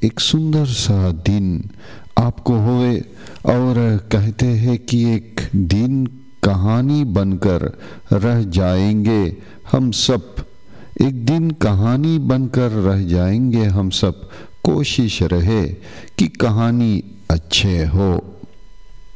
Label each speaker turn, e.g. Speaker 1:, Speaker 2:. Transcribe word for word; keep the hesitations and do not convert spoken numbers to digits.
Speaker 1: एक सुंदर सा दिन आपको होवे और कहते हैं कि एक दिन कहानी बनकर रह जाएंगे हम सब। एक दिन कहानी बनकर रह जाएंगे हम सब। कोशिश रहे कि कहानी अच्छे हो।